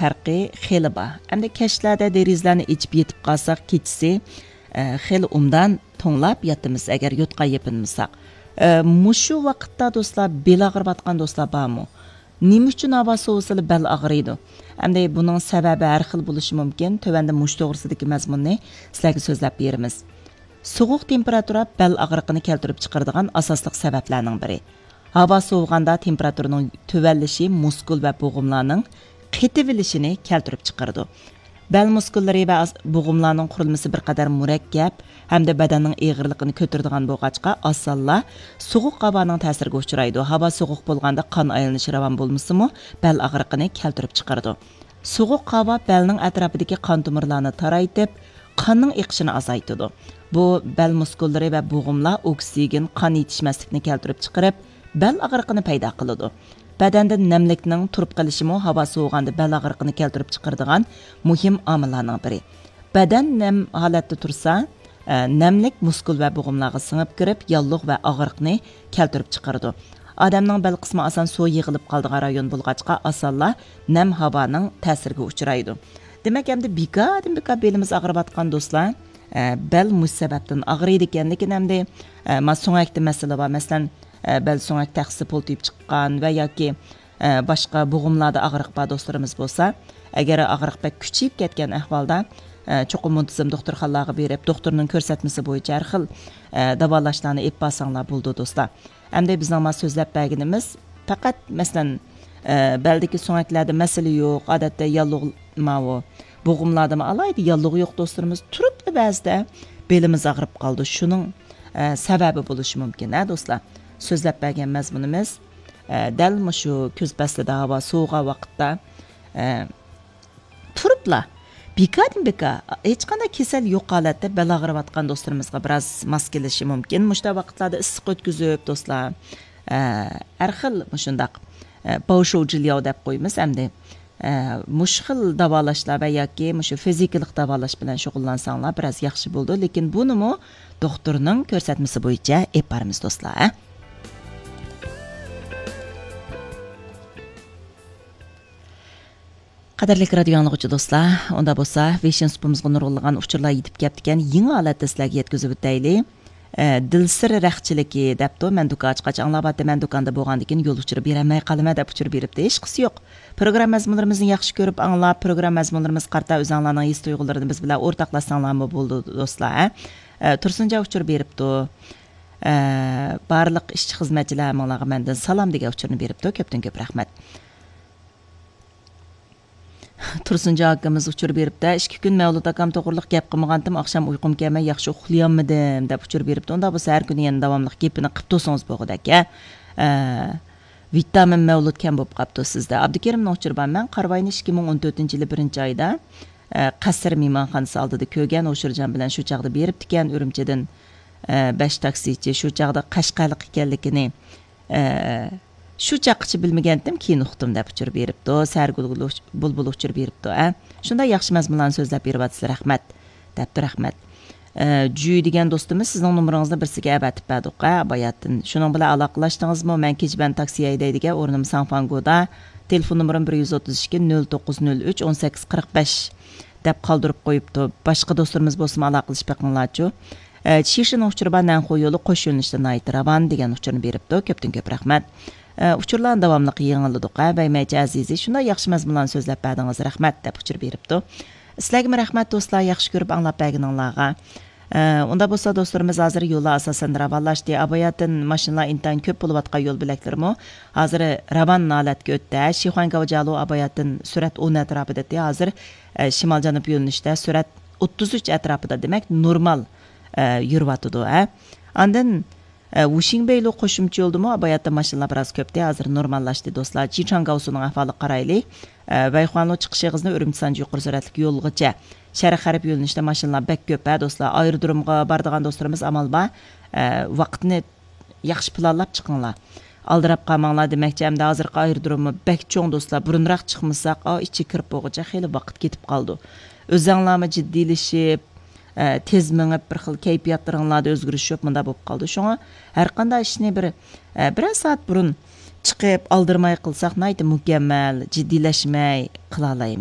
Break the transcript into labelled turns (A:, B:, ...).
A: farqi xeli bor. Hamda kechlarda derizlarni ichib yetib qolsak, kechisi xeli umdan to'nglab yotimiz agar yo'tqa yepinmasak. Mushu vaqtda do'stlar bel og'riyotgan do'stlar bormi? Nima uchun havo sovisa bel og'riydi? Hamda buning sababi har xil bo'lishi mumkin. Tövanda mush to'g'risidagi mazmunni sizlarga so'zlab beramiz. Soğuq temperatura bel og'riqini keltirib chiqaradigan asosli sabablarning biri. Havo sovuganda temperaturaning tövəllishi muskul va bo'g'imlarning qetivilishini keltirib chiqaradi. Bel muskullari va bo'g'imlarning qurilmasi bir qadar murakkab hamda badanning og'irligini ko'taradigan bo'lg'achqa osonla sovuq havoning ta'siriga uchraydi. Havo sovuq bo'lganda qon aylanishi ravon bo'lmasa-mu, bel og'riqini keltirib chiqaradi. Sovuq havo belning atrofidagi qon tomirlarini taraytib, qonning iqishini azaytadi. Bu bel muskullari va bo'g'imlar oksigen qon yetishmaslikni keltirib chiqarib, bel og'riqini paydo qiladi. Badanda namlikning turib qolishimi havo sovuganda bel og'riqini keltirib chiqaradigan muhim omillarning biri. Badan nam holatda tursa, namlik muskul va bo'g'imlarga singib kirib, yalliq va og'riqni keltirib chiqaradi. Odamning bel qismi asan suv yig'ilib qoldigan rayon bo'lg'achqa osonla nam havoning ta'siriga uchraydi. Demak, hamda bika belimiz og'riyotgan do'stlar, bel mush sababdan og'riydi ekan, lekin hamda so'ngakda masala bor. Masalan, bel so'ngak taqsi poltib chiqqan va yoki boshqa bo'g'imlarda og'riq bor do'stlarimiz bo'lsa, agar og'riq bak kuchayib ketgan ahvolda cho'qim muntazam doktorxonalarga berib, doktorning ko'rsatmasi bo'yicha har xil davolashlarni olib borsanlar bo'ldi do'stlar. Hamda bizning so'zlab berganimiz faqat masalan beldagi so'ngaklarda masala yo'q, odatda yallig'mavo bo'g'imlarda alaydi, yallig'i yo'q do'stlarimiz turibdi ba'zida belimiz og'rib qoldi. Shuning sababi bo'lishi mumkin, do'stlar. So'zlab bergan mazmunimiz dal shu kuz faslida havo sovuq vaqtda turibla bika hech qanday kasal yo'q holatda bel og'riyotgan do'stlarimizga biroz mos kelishi mumkin. Mushta vaqtlarda issiq o'tkazib do'stlar har xil shundaq bavshuvchilyov deb qo'yamiz. Hamda mushxil davolashlar va yoki shu fizikalik davolash bilan shug'ullansanglar biroz yaxshi bo'ldi, lekin bunimi doktorning ko'rsatmasi bo'yicha olib boramiz do'stlar. Qadrli radio anglag'uvchi do'stlar, unda bo'lsa, Vision Supimizga nurg'unlagan uchurlar yetib kelgan yangi holatda sizlarga yetkazib o'taylik. Dilsir raqchiligi debdi, men do'kon ochqach anglabatda men do'konda bo'lgandan keyin yo'l uchirib bermay qolma deb uchirib beribdi. Hech qisi yo'q. Program mazmunlarimizni yaxshi ko'rib anglab, program mazmunlarimiz qarta o'zinglarning his tuyg'ularini biz bilan o'rtoqlashsanglarmi bo'ldi do'stlar. Tursunja uchirib beribdi. Barliq ishchi xizmatchilar menga mendan salom degan uchurni beribdi. Ko'pdan ko'p rahmat. Tursunja akamiz uchirib beribdi. 2 kun Mavlud akam to'g'riliq gap qilmagandim, oqsham uyqum kelmay yaxshi uxlayolmadim deb uchirib beribdi. Unda bo'lsa har kuni yana davomli gapini qilib tursangiz bo'g'idaka. Vitamin Mavlud kam bo'lib qopti sizda. Abdukarimni uchirib men Qarvayni 2014-yili 1-oyda Qasr mehmonxonasi oldida ko'rgan O'shirjon bilan shu chaqda beribdi ekan. Urumchidan 5 taksichi shu chaqda Qashqarlik ekanligini shu chaqchi bilmagandim, keyin uqdim deb uchirib beribdi. Sargul bulbul uchirib beribdi. Shunda yaxshi mazmunlarni so'zlab beryapsiz, rahmat. Debdi rahmat. Juy degan do'stimiz sizning nomeringizning birsiga abatib berdik. Bayatdan shuning bilan aloqalashdingizmi? Men kechban taksi haydaydigan o'rnim Sanfangoda. Telefon nomerim 132 0903 1845 deb qoldirib qo'yibdi. Boshqa do'stlarimiz bo'lsa aloqalashib baqinglarchi. Chishin uchirbanan qo'yili qo'sh yo'nalishdan aytiravan degan uchurni beribdi. Ko'pdan ko'p rahmat. Uchurlarni davomli yig'inladik. Baymaychi azizi, shunday yaxshi mazmunlarni so'zlab berdingiz, rahmat deb uchirib beribdi. Sizlarga rahmat do'stlar, yaxshi ko'rib anglab berganinglarga. Unda bo'lsa do'stlarimiz hozir yo'llar asosan ravonlashdi. Abayatdan mashinalar intan ko'p bo'layotgan yo'l bilaklarmi? Hozir ravon holatga o'tdi. Shixongavjalo abayatdan surat 10 atrofida, hozir shimol janub yo'nalishda surat 33 atrofida, demak normal yuribdi. Ondan Wushingbeyli qo'shimcha yo'ldimi? Abayatda mashinalar biroz ko'pdi, hozir normallashdi do'stlar. Chichangavsuning ahvoli qaraylik. Bayxonlo chiqishingizni Urumchi Sanji yuqori suratli yo'lgacha Sharq G'arb yo'nalishida mashinalar bek ko'p do'stlar. Aerodromga boradigan do'stlarimiz amal bor. Vaqtni yaxshi planlab chiqinglar. Aldirab qolmanglar demakchi, hamda hozirgi aerodromi bek cho'ng do'stlar. Burunroq chiqmasak, ichi kirib bo'lguncha xeyli vaqt ketib qoldi. O'zinglarmi jiddiylashib tez mengib bir xil kayfiyatlaringlarda o'zgarish yo'q, bunda bo'lib qoldi. Shunga har qanday ishni bir soat burun chiqib aldirmay qilsak, naydi mukammal, jiddiylashmay qila olamiz.